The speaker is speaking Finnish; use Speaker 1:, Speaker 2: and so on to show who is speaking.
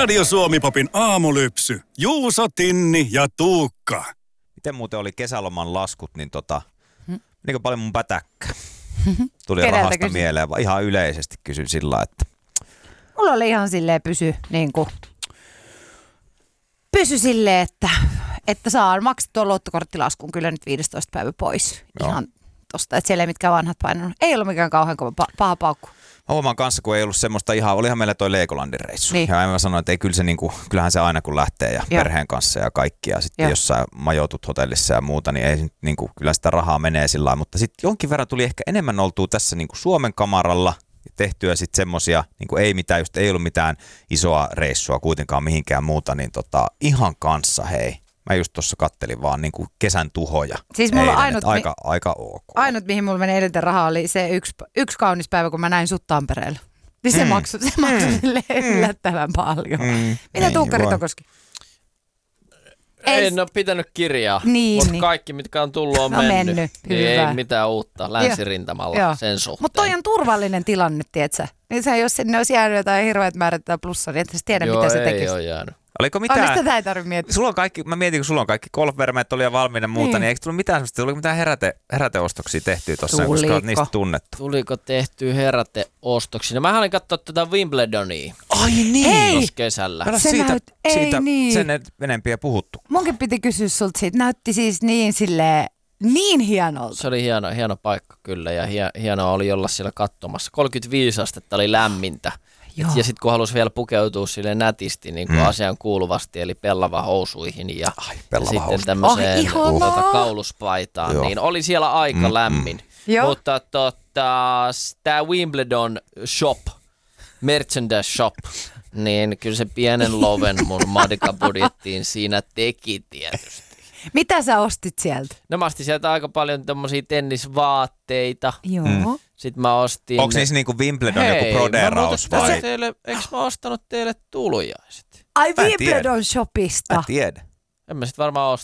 Speaker 1: Radio Suomi-popin aamulypsy. Juuso, Tinni ja Tuukka.
Speaker 2: Miten muuten oli kesäloman laskut, niin menikö paljon mun pätäkkä? Tuli
Speaker 3: Keneltä
Speaker 2: rahasta
Speaker 3: kysyt?
Speaker 2: mieleen, vaan ihan yleisesti kysyn sillä, että
Speaker 3: Mulla oli ihan silleen pysy silleen, että saa maksettua luottokorttilaskun kyllä nyt 15 päivä pois.
Speaker 2: Joo.
Speaker 3: Ihan tosta, että siellä ei mitkään vanhat painanut. Ei ollut mikään kauhean kova paha paukku.
Speaker 2: mä huomaan kanssa, kun ei ollut semmoista olihan meillä toi Legolandin reissu.
Speaker 3: Niin.
Speaker 2: Ja mä sanoin, että ei kyllä se kyllähän se aina kun lähtee ja
Speaker 3: Joo.
Speaker 2: perheen kanssa ja kaikki ja sitten
Speaker 3: Joo.
Speaker 2: jossain majoitut hotellissa ja muuta, niin ei kyllä sitä rahaa menee sillä lailla. Mutta sitten jonkin verran tuli ehkä enemmän oltua tässä Suomen kamaralla ja tehtyä sitten semmosia, ei ollut mitään isoa reissua kuitenkaan mihinkään muuta, niin ihan kanssa hei. Mä just tuossa kattelin vaan kesän tuhoja.
Speaker 3: Siis mulla
Speaker 2: eilen,
Speaker 3: ainut,
Speaker 2: aika ok.
Speaker 3: ainut, mihin mulla meni eniten rahaa, oli se yksi kaunis päivä, kun mä näin sut Tampereella. Niin se maksoi silleen yllättävän paljon. Mitä Tuukka Ritokoski?
Speaker 4: En ole pitänyt kirjaa,
Speaker 3: Niin,
Speaker 4: mutta
Speaker 3: niin.
Speaker 4: kaikki mitkä on tullut on
Speaker 3: No mennyt,
Speaker 4: Niin
Speaker 3: hyvä.
Speaker 4: ei mitään uutta länsirintamalla
Speaker 3: Joo.
Speaker 4: sen suhteen.
Speaker 3: Mutta toi on turvallinen tilanne, tietsä. Niin se, jos sinne olisi jäänyt jotain hirveät määrät plussaa, niin et sä tiedä, mitä se
Speaker 4: ei
Speaker 3: tekisi.
Speaker 4: ole jäänyt.
Speaker 2: Oliko mitään?
Speaker 3: Onneksi tätä ei tarvitse miettiä.
Speaker 2: Sulla on kaikki, mä mietin, kun sulla on kaikki golfvermeet oli jo valmiina ja muuta, niin eikö tullut mitään semmoista, tuliko mitään heräteostoksia tehtyä tuossa, koska olet niistä tunnettu?
Speaker 4: Tuliko tehtyä heräteostoksia? No mä haluan katsoa tätä Wimbledonia
Speaker 2: Ai niin!
Speaker 3: Hei!
Speaker 4: tuossa kesällä.
Speaker 2: Kato,
Speaker 3: Se
Speaker 2: siitä
Speaker 3: niin.
Speaker 2: sen enempiä puhuttu.
Speaker 3: Munkin piti kysyä sulta siitä. Näytti siis niin hienolta.
Speaker 4: Se oli hieno paikka kyllä ja hienoa oli olla siellä katsomassa. 35 astetta oli lämmintä.
Speaker 3: Joo.
Speaker 4: Ja sitten kun halusi vielä pukeutua sille nätisti niin kuin asiaan kuuluvasti, eli pellavahousuihin ja sitten tämmöiseen
Speaker 3: ihanaa.
Speaker 4: kauluspaitaan,
Speaker 2: Joo.
Speaker 4: niin oli siellä aika lämmin.
Speaker 3: Joo.
Speaker 4: Mutta tämä Wimbledon shop, merchandise shop, niin kyllä se pienen loven mun Madika-budjettiin siinä teki tietysti.
Speaker 3: Mitä sä ostit sieltä?
Speaker 4: No mä ostin sieltä aika paljon tommosia tennisvaatteita.
Speaker 3: Joo.
Speaker 4: Sitten mä ostin...
Speaker 2: Onko niissä Wimbledon joku proderaus vai?
Speaker 4: Eikö mä ostanut teille tulujaiset?
Speaker 3: Ai
Speaker 2: Mä en
Speaker 3: Wimbledon shopista.
Speaker 2: Mä tiedän.
Speaker 4: En mä sit varmaan